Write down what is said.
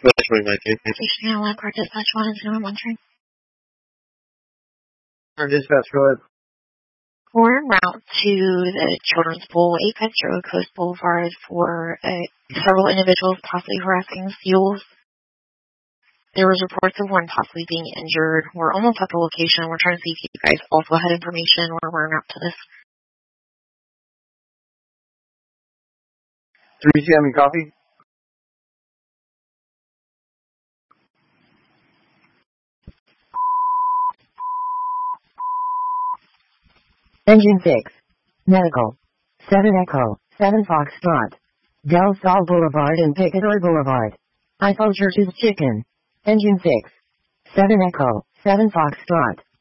Station Lab Car Dispatch 1 is 013. Our dispatch, go ahead. We're en route to the Children's Pool, Apex Road, Coast Boulevard for several individuals possibly harassing fuels. There was reports of one possibly being injured. We're almost at the location. We're trying to see if you guys also had information or we're en route to this. 3 CM and coffee? Engine 6. Medical. 7 Echo. 7 Foxtrot. Del Sol Boulevard and Picador Boulevard. I Folger Chicken. Engine 6. 7 Echo. 7 Foxtrot.